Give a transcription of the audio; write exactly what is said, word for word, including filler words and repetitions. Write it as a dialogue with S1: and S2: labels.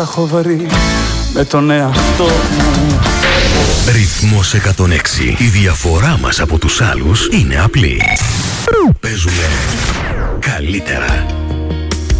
S1: τα έχω βρει με τον εαυτό μου.
S2: Ρυθμός εκατόν έξι. Η διαφορά μας από τους άλλους είναι απλή. Παίζουμε καλύτερα.